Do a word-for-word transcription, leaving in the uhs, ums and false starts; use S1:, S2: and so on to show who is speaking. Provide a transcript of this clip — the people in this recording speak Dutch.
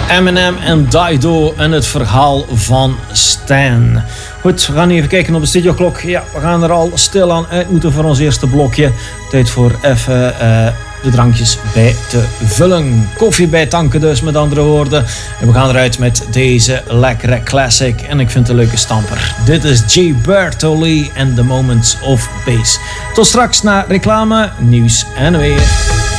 S1: Eminem en Dido en het verhaal van Stan. Goed, we gaan even kijken op de studioklok. Ja, we gaan er al stilaan uit moeten voor ons eerste blokje. Tijd voor even uh, de drankjes bij te vullen. Koffie bij tanken dus, met andere woorden. En we gaan eruit met deze lekkere classic. En ik vind het een leuke stamper. Dit is Jay Bertoli and the Moments of Bass. Tot straks na reclame, nieuws en weer.